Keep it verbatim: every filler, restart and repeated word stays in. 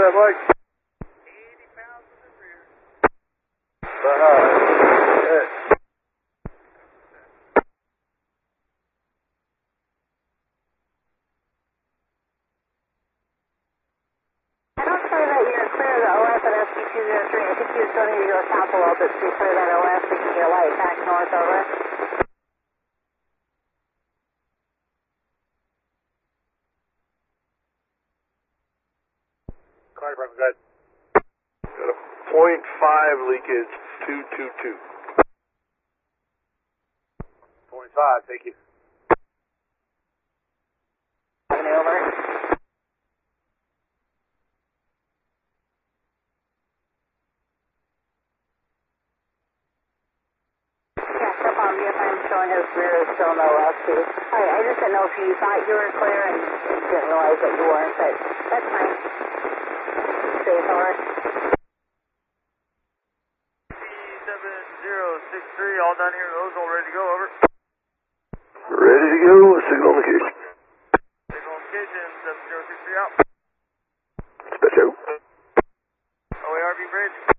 that, Mike? eighty pounds in the rear. Behind. Hey. I don't say that you're clear of the O S at S P two oh three. I think you still need to go south a little bit to clear that O S to keep your light back north over. Car department, go ahead. Got a point five leakage, two two two. Point five, thank you. Avenue over. Yeah, no problem. Yes, I'm showing his rear is still no O S too. Alright, I just didn't know if you thought you were clear and didn't realize that you weren't, but that's fine. Safe over. C seven zero six three, all done here, those all ready to go, over. Ready to go, signal location. Signal location, seven zero six three out. Special. O A R V bridge.